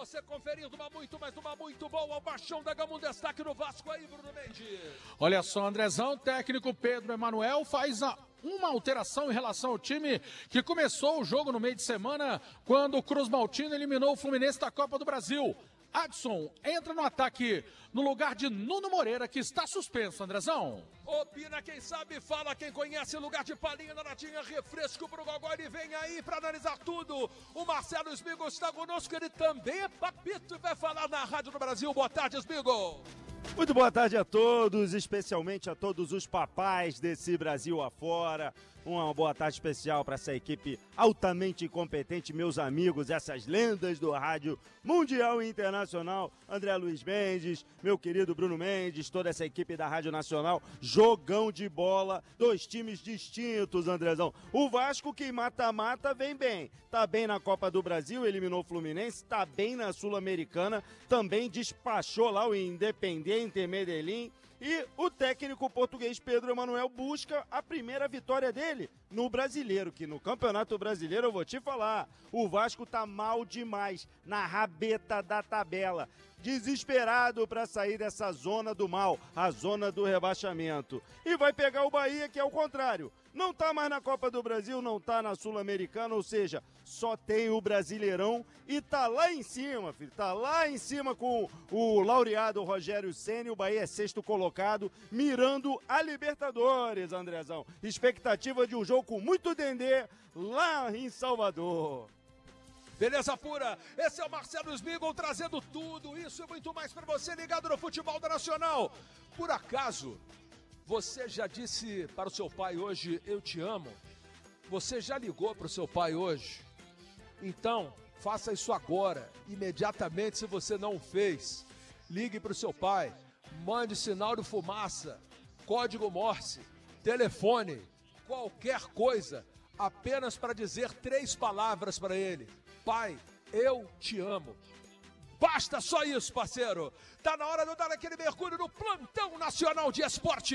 você conferindo uma muito boa, o Baixão da Gama, um destaque no Vasco aí, Bruno Mendes. Olha só, Andrezão, técnico Pedro Emanuel faz uma alteração em relação ao time que começou o jogo no meio de semana, quando o Cruz Maltino eliminou o Fluminense da Copa do Brasil. Adson entra no ataque no lugar de Nuno Moreira, que está suspenso, Andrezão. Opina quem sabe, fala quem conhece, lugar de Palinha na latinha, refresco pro Gogó, ele vem aí para analisar tudo. O Marcelo Smigo está conosco, ele também é papito e vai falar na Rádio do Brasil. Boa tarde, Smigo. Muito boa tarde a todos, especialmente a todos os papais desse Brasil afora. Uma boa tarde especial para essa equipe altamente competente, meus amigos, essas lendas do rádio mundial e internacional. André Luiz Mendes, meu querido Bruno Mendes, toda essa equipe da Rádio Nacional. Jogão de bola, dois times distintos, Andrezão. O Vasco, que mata-mata, vem bem. Tá bem na Copa do Brasil, eliminou o Fluminense, tá bem na Sul-Americana, também despachou lá o Independiente Medellín. E o técnico português Pedro Emanuel busca a primeira vitória dele no Brasileiro, que no Campeonato Brasileiro eu vou te falar, o Vasco tá mal demais na rabeta da tabela. Desesperado para sair dessa zona do mal, a zona do rebaixamento. E vai pegar o Bahia, que é o contrário. Não tá mais na Copa do Brasil, não tá na Sul-Americana, ou seja, só tem o Brasileirão e tá lá em cima, filho. Tá lá em cima com o laureado Rogério Ceni, o Bahia é sexto colocado, mirando a Libertadores, Andrezão. Expectativa de um jogo com muito dendê lá em Salvador. Beleza pura, esse é o Marcelo Smigol trazendo tudo isso e muito mais para você ligado no futebol da Nacional. Por acaso, você já disse para o seu pai hoje, eu te amo? Você já ligou para o seu pai hoje? Então, faça isso agora, imediatamente, se você não o fez. Ligue para o seu pai, mande sinal de fumaça, código Morse, telefone, qualquer coisa, apenas para dizer 3 palavras para ele. Pai, eu te amo. Basta só isso, parceiro. Tá na hora de eu dar aquele mergulho no Plantão Nacional de Esporte.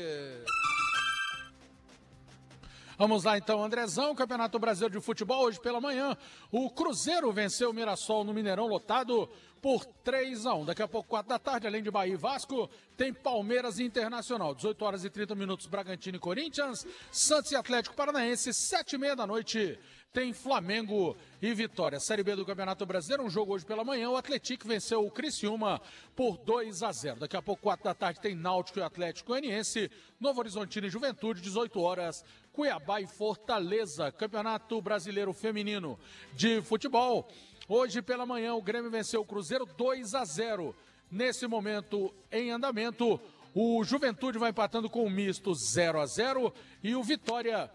Vamos lá então, Andrezão, Campeonato Brasileiro de Futebol, hoje pela manhã, o Cruzeiro venceu o Mirassol no Mineirão lotado por 3-1. Daqui a pouco, 4 da tarde, além de Bahia e Vasco, tem Palmeiras e Internacional. 18 horas e 30 minutos, Bragantino e Corinthians, Santos e Atlético Paranaense, 7h30 da noite, tem Flamengo e Vitória. Série B do Campeonato Brasileiro, um jogo hoje pela manhã, o Atlético venceu o Criciúma por 2-0. Daqui a pouco, 4 da tarde, tem Náutico e Atlético Goianiense, Novo Horizontino e Juventude, 18 horas, Cuiabá e Fortaleza. Campeonato Brasileiro Feminino de Futebol. Hoje pela manhã o Grêmio venceu o Cruzeiro 2-0. Nesse momento em andamento, o Juventude vai empatando com o misto 0-0 e o Vitória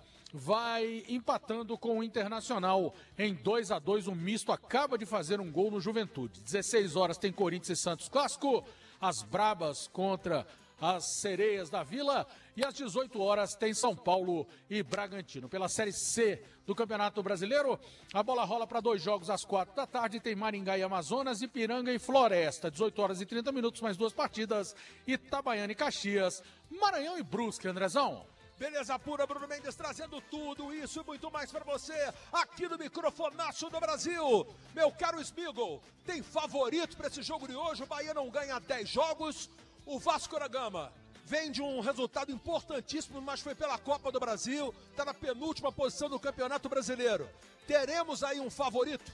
vai empatando com o Internacional em 2-2. O misto acaba de fazer um gol no Juventude. 16 horas tem Corinthians e Santos Clássico, as Brabas contra as Sereias da Vila, e às 18 horas tem São Paulo e Bragantino. Pela Série C do Campeonato Brasileiro, a bola rola para 2 jogos às 4 da tarde, tem Maringá e Amazonas, Ipiranga e Floresta. 18 horas e 30 minutos, mais 2 partidas, Itabaiana e Caxias, Maranhão e Brusque, Andrezão. Beleza pura, Bruno Mendes trazendo tudo isso e muito mais para você aqui no Microfonaço do Brasil. Meu caro Smigol, tem favorito para esse jogo de hoje? O Bahia não ganha 10 jogos. O Vasco da Gama vem de um resultado importantíssimo, mas foi pela Copa do Brasil, está na penúltima posição do Campeonato Brasileiro. Teremos aí um favorito?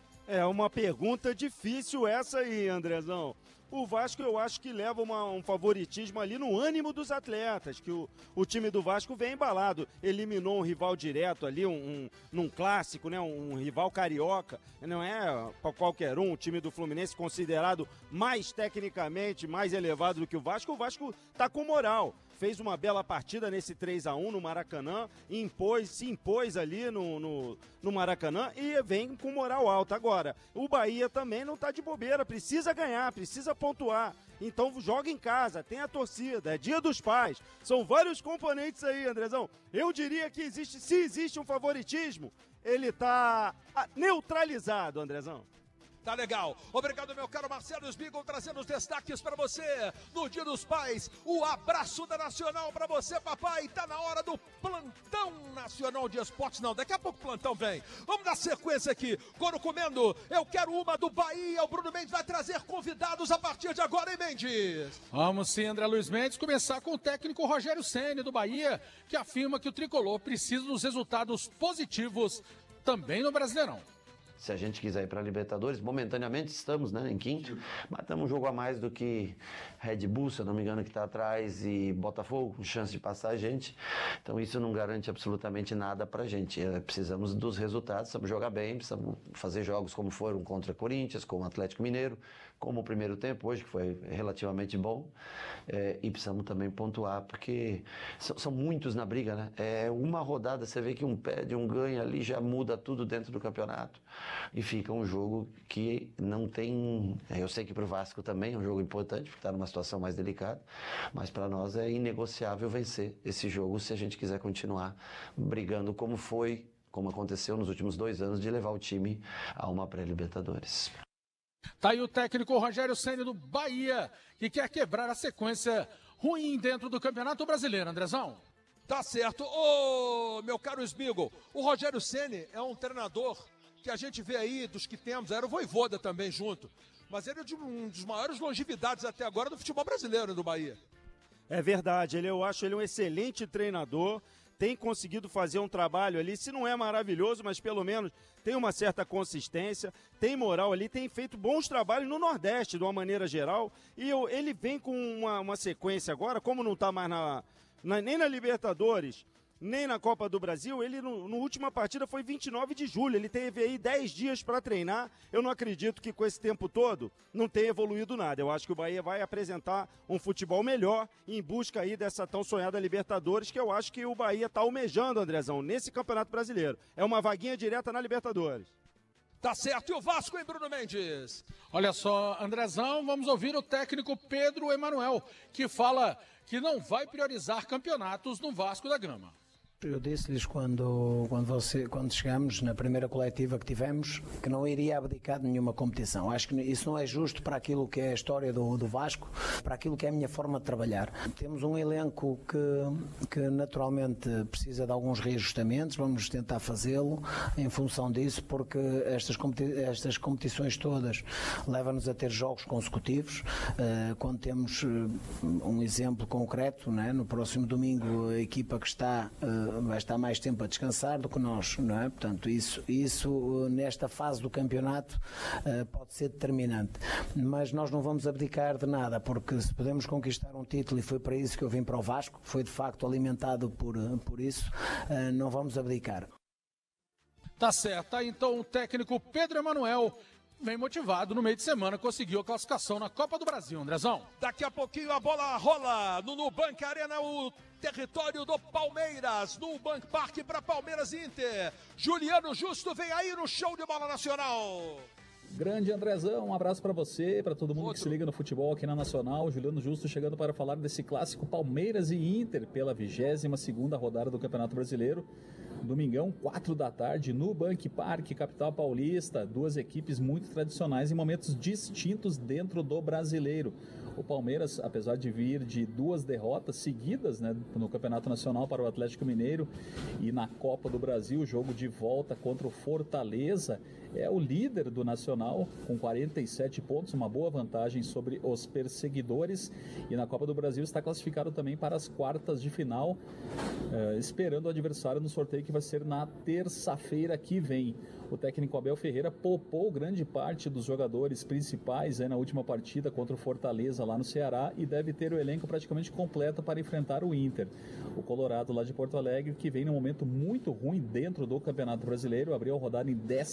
É uma pergunta difícil essa aí, Andrezão. O Vasco, eu acho que leva um favoritismo ali no ânimo dos atletas, que o time do Vasco vem embalado. Eliminou um rival direto ali, num clássico, né? Um rival carioca. Não é para qualquer um, o time do Fluminense considerado mais tecnicamente, mais elevado do que o Vasco. O Vasco tá com moral. Fez uma bela partida nesse 3-1 no Maracanã, se impôs ali no Maracanã e vem com moral alta. Agora, o Bahia também não tá de bobeira, precisa ganhar, precisa pontuar. Então joga em casa, tem a torcida, é dia dos pais. São vários componentes aí, Andrezão. Eu diria que se existe um favoritismo, ele tá neutralizado, Andrezão. Tá legal. Obrigado, meu caro Marcelo Smigol, trazendo os destaques para você no Dia dos Pais. O abraço da Nacional para você, papai. Tá na hora do Plantão Nacional de Esportes. Não, daqui a pouco o plantão vem. Vamos dar sequência aqui. Coro comendo, eu quero uma do Bahia. O Bruno Mendes vai trazer convidados a partir de agora, hein, Mendes? Vamos sim, André Luiz Mendes, começar com o técnico Rogério Ceni do Bahia, que afirma que o tricolor precisa dos resultados positivos também no Brasileirão. Se a gente quiser ir para a Libertadores, momentaneamente estamos, né, em quinto, mas estamos um jogo a mais do que Red Bull, se eu não me engano, que está atrás, e Botafogo, com chance de passar a gente. Então isso não garante absolutamente nada para a gente. Precisamos dos resultados, precisamos jogar bem, precisamos fazer jogos como foram contra Corinthians, como Atlético Mineiro, como o primeiro tempo hoje, que foi relativamente bom, e precisamos também pontuar, porque são muitos na briga, né? É uma rodada, você vê que um perde, um ganha ali, já muda tudo dentro do campeonato, e fica um jogo que não tem... Eu sei que para o Vasco também é um jogo importante, porque está numa situação mais delicada, mas para nós é inegociável vencer esse jogo se a gente quiser continuar brigando como aconteceu nos últimos 2 anos, de levar o time a uma pré-Libertadores. Tá aí o técnico Rogério Ceni do Bahia, que quer quebrar a sequência ruim dentro do Campeonato Brasileiro, Andrezão. Tá certo. Ô, meu caro Smigol, o Rogério Ceni é um treinador que a gente vê aí, dos que temos, era o Vojvoda também junto, mas ele é um dos maiores longevidades até agora do futebol brasileiro do Bahia. É verdade, eu acho ele um excelente treinador, tem conseguido fazer um trabalho ali, se não é maravilhoso, mas pelo menos tem uma certa consistência, tem moral ali, tem feito bons trabalhos no Nordeste, de uma maneira geral, e ele vem com uma sequência agora, como não está mais nem na Libertadores, nem na Copa do Brasil, ele na última partida foi 29 de julho, ele teve aí 10 dias para treinar. Eu não acredito que com esse tempo todo não tenha evoluído nada. Eu acho que o Bahia vai apresentar um futebol melhor em busca aí dessa tão sonhada Libertadores, que eu acho que o Bahia está almejando, Andrezão, nesse Campeonato Brasileiro. É uma vaguinha direta na Libertadores. Tá certo, e o Vasco, hein, Bruno Mendes? Olha só, Andrezão, vamos ouvir o técnico Pedro Emanuel, que fala que não vai priorizar campeonatos no Vasco da Gama. Eu disse-lhes quando chegamos na primeira coletiva que tivemos que não iria abdicar de nenhuma competição. Acho que isso não é justo para aquilo que é a história do Vasco, para aquilo que é a minha forma de trabalhar. Temos um elenco que naturalmente precisa de alguns reajustamentos, vamos tentar fazê-lo em função disso, porque estas competições todas levam-nos a ter jogos consecutivos. Quando temos um exemplo concreto, né? No próximo domingo a equipa que está vai estar mais tempo a descansar do que nós, não é? Portanto, isso nesta fase do campeonato pode ser determinante. Mas nós não vamos abdicar de nada, porque se podemos conquistar um título, e foi para isso que eu vim para o Vasco, foi de facto alimentado por isso, não vamos abdicar. Tá certo, tá então o técnico Pedro Emanuel vem motivado, no meio de semana conseguiu a classificação na Copa do Brasil, Andrezão. Daqui a pouquinho a bola rola no Nubank Arena, o território do Palmeiras, Nubank Parque para Palmeiras e Inter. Juliano Justo vem aí no show de bola nacional. Grande Andrezão, um abraço para você, para todo mundo que se liga no futebol aqui na Nacional. Juliano Justo chegando para falar desse clássico Palmeiras e Inter pela 22ª rodada do Campeonato Brasileiro. Domingão, 4 da tarde, no Nubank Parque, capital paulista. Duas equipes muito tradicionais em momentos distintos dentro do Brasileiro. O Palmeiras, apesar de vir de 2 derrotas seguidas, né, no Campeonato Nacional para o Atlético Mineiro e na Copa do Brasil, jogo de volta contra o Fortaleza, é o líder do Nacional com 47 pontos, uma boa vantagem sobre os perseguidores, e na Copa do Brasil está classificado também para as quartas de final, esperando o adversário no sorteio que vai ser na terça-feira que vem. O técnico Abel Ferreira poupou grande parte dos jogadores principais na última partida contra o Fortaleza lá no Ceará e deve ter o elenco praticamente completo para enfrentar o Inter. O Colorado lá de Porto Alegre, que vem num momento muito ruim dentro do Campeonato Brasileiro, abriu a rodada em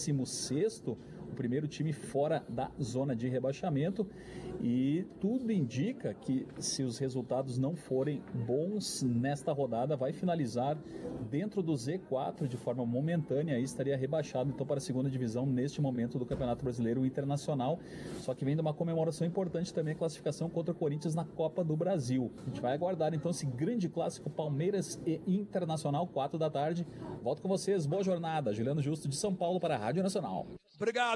16º, o primeiro time fora da zona de rebaixamento, e tudo indica que, se os resultados não forem bons nesta rodada, vai finalizar dentro do Z4 de forma momentânea e estaria rebaixado então para a segunda divisão neste momento do Campeonato Brasileiro Internacional. Só que vem de uma comemoração importante também, a classificação contra o Corinthians na Copa do Brasil. A gente vai aguardar então esse grande clássico Palmeiras e Internacional, 4 da tarde. Volto com vocês, boa jornada. Juliano Justo de São Paulo para a Rádio Nacional. Obrigado,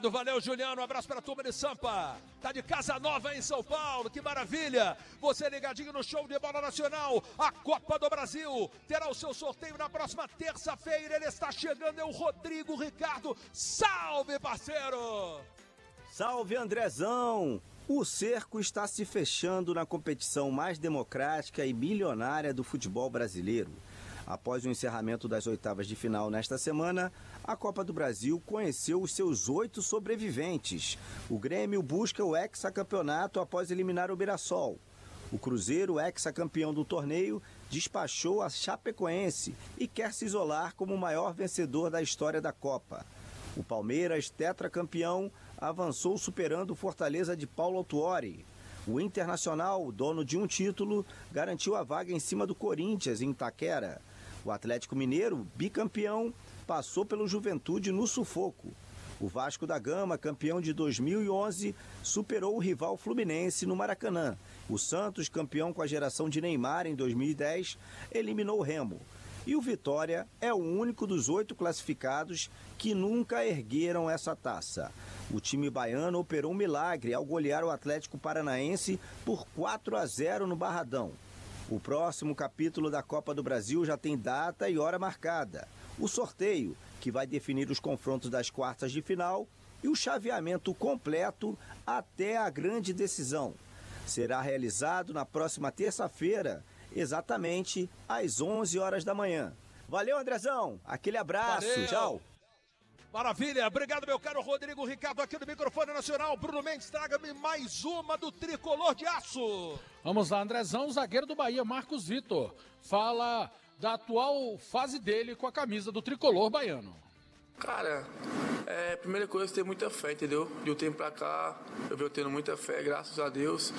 Obrigado, valeu, Juliano. Um abraço para a turma de Sampa. Tá de casa nova em São Paulo, que maravilha. Você ligadinho no show de bola nacional. A Copa do Brasil terá o seu sorteio na próxima terça-feira. Ele está chegando, é o Rodrigo Ricardo. Salve, parceiro! Salve, Andrezão! O cerco está se fechando na competição mais democrática e milionária do futebol brasileiro. Após o encerramento das oitavas de final nesta semana, a Copa do Brasil conheceu os seus 8 sobreviventes. O Grêmio busca o hexacampeonato após eliminar o Mirassol. O Cruzeiro, hexacampeão do torneio, despachou a Chapecoense e quer se isolar como o maior vencedor da história da Copa. O Palmeiras, tetracampeão, avançou superando o Fortaleza de Paulo Autuori. O Internacional, dono de um título, garantiu a vaga em cima do Corinthians, em Itaquera. O Atlético Mineiro, bicampeão, passou pelo Juventude no sufoco. O Vasco da Gama, campeão de 2011, superou o rival Fluminense no Maracanã. O Santos, campeão com a geração de Neymar em 2010, eliminou o Remo. E o Vitória é o único dos 8 classificados que nunca ergueram essa taça. O time baiano operou um milagre ao golear o Atlético Paranaense por 4-0 no Barradão. O próximo capítulo da Copa do Brasil já tem data e hora marcada. O sorteio, que vai definir os confrontos das quartas de final, e o chaveamento completo até a grande decisão. Será realizado na próxima terça-feira, exatamente às 11 horas da manhã. Valeu, Andrezão! Aquele abraço, Valeu. Tchau! Maravilha, obrigado, meu caro Rodrigo Ricardo, aqui no microfone nacional. Bruno Mendes, traga-me mais uma do Tricolor de Aço. Vamos lá, Andrezão, zagueiro do Bahia, Marcos Vitor, fala da atual fase dele com a camisa do Tricolor baiano. Cara, primeira coisa, ter muita fé, entendeu? De um tempo pra cá, eu venho tendo muita fé, graças a Deus.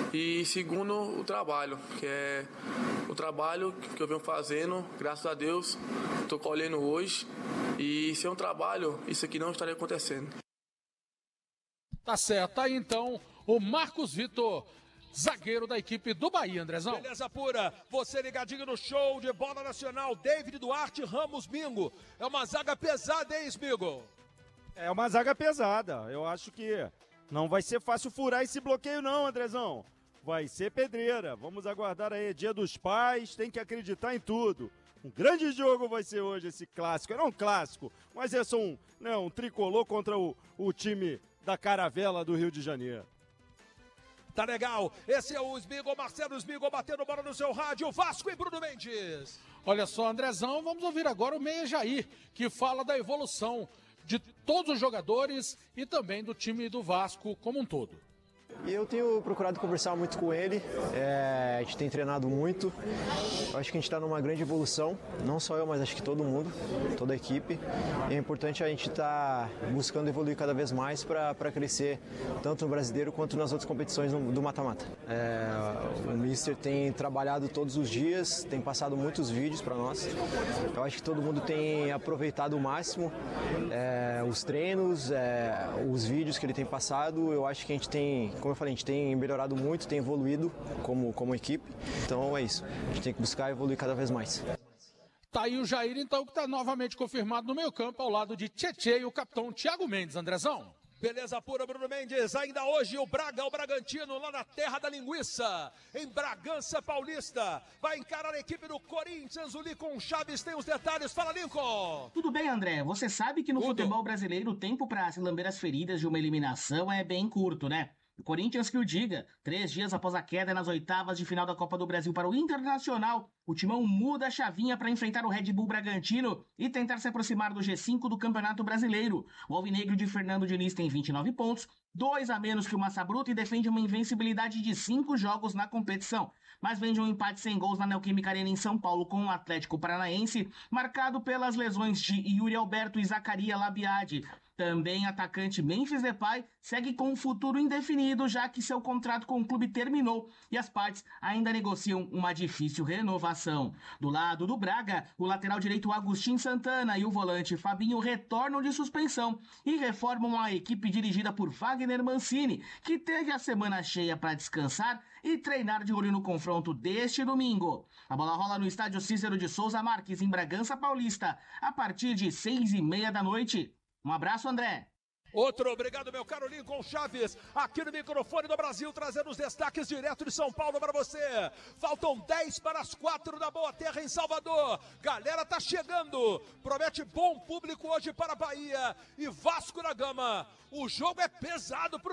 E segundo, o trabalho, que é o trabalho que eu venho fazendo, graças a Deus, tô colhendo hoje. E sem um trabalho, isso aqui não estaria acontecendo. Tá certo, aí então o Marcos Vitor, zagueiro da equipe do Bahia, Andrezão. Beleza pura, você ligadinho no show de bola nacional, David Duarte, Ramos, Mingo. É uma zaga pesada, hein, Smigo? É uma zaga pesada. Eu acho que não vai ser fácil furar esse bloqueio não, Andrezão. Vai ser pedreira. Vamos aguardar aí, Dia dos Pais, tem que acreditar em tudo. Um grande jogo vai ser hoje esse clássico. Era um clássico, mas é só um tricolor contra o time da Caravela do Rio de Janeiro. Tá legal, esse é o Smigo, Marcelo Smigo batendo bola no seu rádio, Vasco e Bruno Mendes. Olha só, Andrezão, vamos ouvir agora o Meia Jair, que fala da evolução de todos os jogadores e também do time do Vasco como um todo. E eu tenho procurado conversar muito com ele, a gente tem treinado muito, eu acho que a gente está numa grande evolução, não só eu, mas acho que todo mundo, toda a equipe. E é importante a gente estar buscando evoluir cada vez mais para crescer, tanto no brasileiro quanto nas outras competições do mata-mata. O Mister tem trabalhado todos os dias, tem passado muitos vídeos para nós, eu acho que todo mundo tem aproveitado o máximo os treinos, os vídeos que ele tem passado. Eu acho que a gente tem, como eu falei, a gente tem melhorado muito, tem evoluído como equipe. Então é isso, a gente tem que buscar evoluir cada vez mais. Tá aí o Jair, então, que está novamente confirmado no meio campo, ao lado de Tietê e o capitão Thiago Mendes, Andrezão. Beleza pura, Bruno Mendes. Ainda hoje o Bragantino, lá na terra da linguiça, em Bragança Paulista, vai encarar a equipe do Corinthians. O Lincoln Chaves tem os detalhes. Fala, Lincoln! Tudo bem, André? Você sabe que no futebol brasileiro o tempo para se lamber as feridas de uma eliminação é bem curto, né? O Corinthians que o diga, 3 dias após a queda nas oitavas de final da Copa do Brasil para o Internacional, o Timão muda a chavinha para enfrentar o Red Bull Bragantino e tentar se aproximar do G5 do Campeonato Brasileiro. O alvinegro de Fernando Diniz tem 29 pontos, 2 a menos que o Massa Bruta, e defende uma invencibilidade de 5 jogos na competição. Mas vem de um empate sem gols na Neoquímica Arena em São Paulo com o Atlético Paranaense, marcado pelas lesões de Yuri Alberto e Zacaria Labiade. Também atacante Memphis Depay segue com um futuro indefinido, já que seu contrato com o clube terminou e as partes ainda negociam uma difícil renovação. Do lado do Braga, o lateral direito Agustin Santana e o volante Fabinho retornam de suspensão e reformam a equipe dirigida por Wagner Mancini, que teve a semana cheia para descansar e treinar de olho no confronto deste domingo. A bola rola no estádio Cícero de Souza Marques, em Bragança Paulista, a partir de 6h30 da noite. Um abraço, André. Outro, obrigado, meu caro Lincoln Chaves, aqui no microfone do Brasil, trazendo os destaques direto de São Paulo para você. Faltam 10 para as 4 da Boa Terra em Salvador. Galera tá chegando, promete bom público hoje para Bahia e Vasco da Gama. O jogo é pesado pro